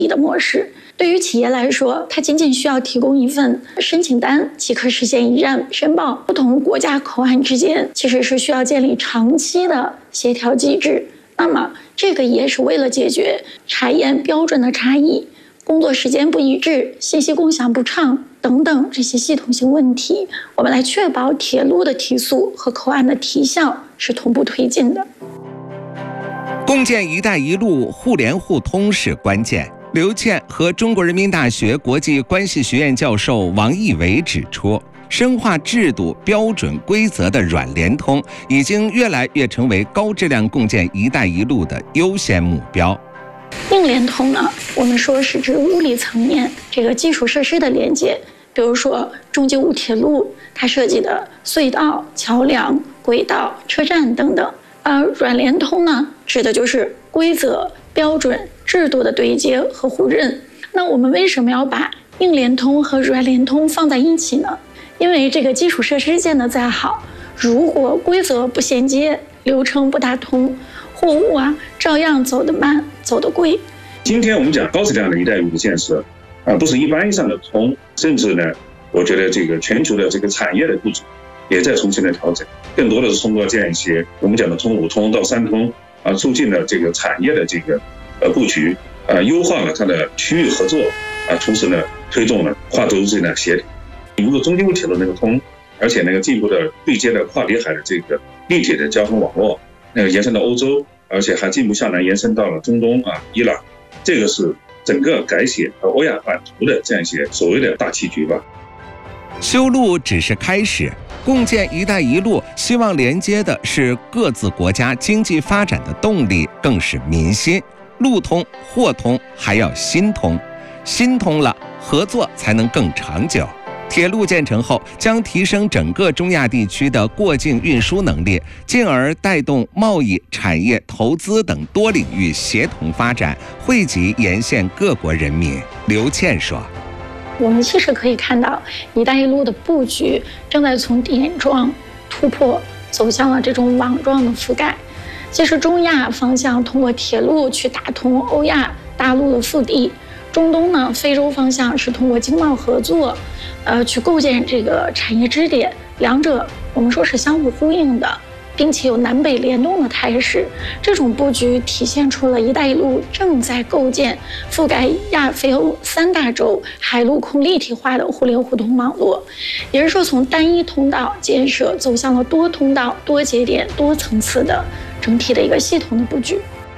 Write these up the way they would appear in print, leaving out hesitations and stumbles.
的模式。对于企业来说，它仅仅需要提供一份申请单即可实现一站申报。不同国家口岸之间其实是需要建立长期的协调机制。那么这个也是为了解决查验标准的差异、工作时间不一致、信息共享不畅等等这些系统性问题，我们来确保铁路的提速和口岸的提效是同步推进的。 共建“一带一路”互联互通是关键。刘倩和中国人民大学国际关系学院教授王毅伟指出，深化制度、标准、规则的软联通已经越来越成为高质量共建“一带一路”的优先目标。 硬联通呢，我们说是指物理层面这个基础设施的连接，比如说中纪物铁路，它设计的隧道、桥梁、轨道、车站等等。而软联通呢，指的就是规则、标准、制度的对接和互认。那我们为什么要把硬联通和软联通放在一起呢？因为这个基础设施建得再好，如果规则不衔接，流程不大通，货物照样走得慢，走得贵。 今天我们讲高质量的一带一路的建设，不是一般意义上的通，甚至呢，我觉得这个全球的这个产业的布局也在重新的调整，更多的是通过这样一些我们讲的从5通到3通促进了这个产业的这个布局，优化了它的区域合作，同时呢推动了跨洲之间的协调。比如说中纪物铁路那个通，而且那个进一步的对接了跨里海的这个立体的交通网络，那个延伸到欧洲，而且还进一步向南延伸到了中东伊朗，这个是整个改写欧亚版图的这样一些所谓的大棋局吧。 修路只是开始，共建“一带一路”希望连接的是各自国家经济发展的动力，更是民心。路通、货通，还要心通，心通了，合作才能更长久。铁路建成后，将提升整个中亚地区的过境运输能力，进而带动贸易、产业、投资等多领域协同发展，惠及沿线各国人民。刘倩说， 我们其实可以看到，“一带一路”的布局正在从点状突破走向了这种网状的覆盖。其实中亚方向通过铁路去打通欧亚大陆的腹地，中东呢，非洲方向是通过经贸合作，去构建这个产业支点，两者我们说是相互呼应的，并且有南北联动的态势。这种布局体现出了“一带一路”正在构建覆盖亚非欧3大洲海陆空立体化的互联互通网络，也是说从单一通道建设走向了多通道、多节点、多层次的整体的一个系统的布局。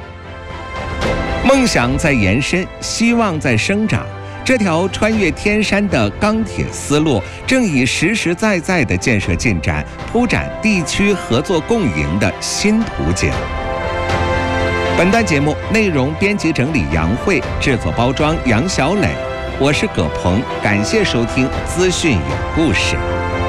梦想在延伸，希望在生长。这条穿越天山的钢铁丝路，正以实实在在的建设进展，铺展地区合作共赢的新图景。本段节目内容编辑整理杨慧，制作包装杨小磊，我是葛鹏，感谢收听资讯有故事。